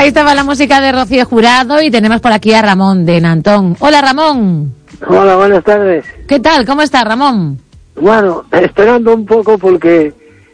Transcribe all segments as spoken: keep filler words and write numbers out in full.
Ahí estaba la música de Rocío Jurado y tenemos por aquí a Ramón de Nantón. Hola, Ramón. Hola, buenas tardes. ¿Qué tal? ¿Cómo estás, Ramón? Bueno, esperando un poco porque,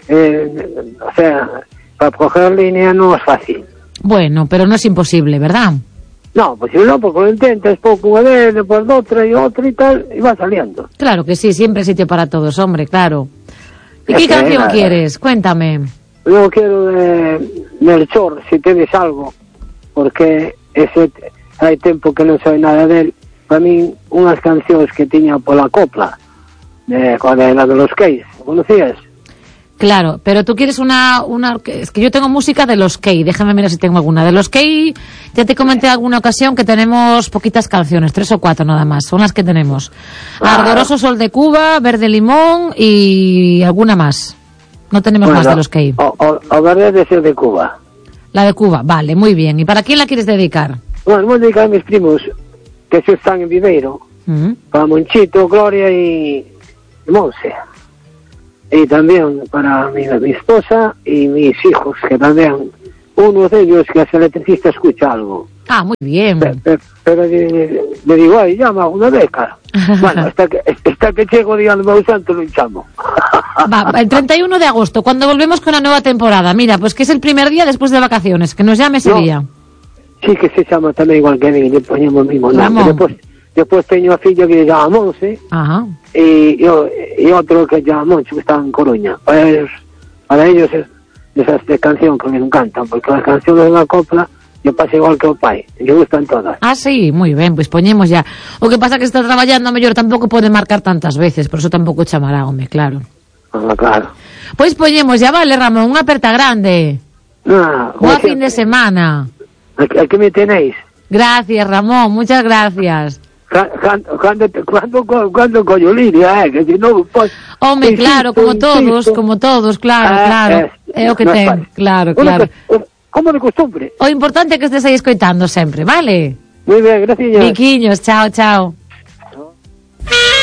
eh, o sea, para coger línea no es fácil. Bueno, pero no es imposible, ¿verdad? No, pues si no, porque lo intentas poco una vez, después otra y otra y tal, y va saliendo. Claro que sí, siempre hay sitio para todos, hombre, claro. ¿Y qué Es que, canción nada. quieres? Cuéntame. Yo quiero de Melchor, si tienes algo, porque ese hay tiempo que no soy nada de él. Para mí, unas canciones que tenía por la copla, de, de la de los Keys, ¿conocías? Claro, pero tú quieres una, una... Es que yo tengo música de los Key, déjame mirar si tengo alguna. De los Key, ya te comenté en alguna ocasión que tenemos poquitas canciones, tres o cuatro nada más, son las que tenemos. Ah. Ardoroso Sol de Cuba, Verde Limón y alguna más. No tenemos Bueno, más de los Key. O, o, o Verde de ser de Cuba. La de Cuba, vale, muy bien. ¿Y para quién la quieres dedicar? Bueno, voy a dedicar a mis primos, que sí están en Viveiro, ¿Mm? para Monchito, Gloria y, y Monse. Y también para mi, mi esposa y mis hijos, que también, uno de ellos que es electricista escucha algo. Ah, muy bien. Pero, pero, pero le, le digo, ay, llama una beca. Bueno, hasta que, hasta que llego día al meu santo lo llamo. Va, el treinta y uno de agosto, cuando volvemos con la nueva temporada. Mira, pues que es el primer día después de vacaciones, que nos llame ese No. día. Sí que se llama también igual que a mí, le ponemos el mismo nombre. Ramón. Después, después tengo a filla que se llama Monse. Ajá. Y, y, y otro que se llama Moncho, que está en Coruña. Para ellos, para ellos es, esas de canción que me encantan, porque las canciones de la copla yo paso igual que o pai, me gustan todas. Ah, sí, muy ben, pois poñemos ya. O que pasa que está traballando, a mellor tampouco pode marcar tantas veces, por eso tampouco chamará, home, claro. Ah, claro. Pois poñemos ya, vale, Ramón, unha aperta grande. Ah, Boa fin de semana. Aquí, aquí me tenéis. Gracias, Ramón, muchas gracias. Cuando, cuando, cuando, cuando coño Lidia, eh, que si no, pues... Home, insisto, claro, como todos, insisto. como todos, claro, Ah, claro. es- É o que no es ten, fácil. claro, Bueno, claro. pues, como de costumbre. O importante é que estés aí escoitando sempre, vale? Muy bien, gracias. Riquiños, chao, chao.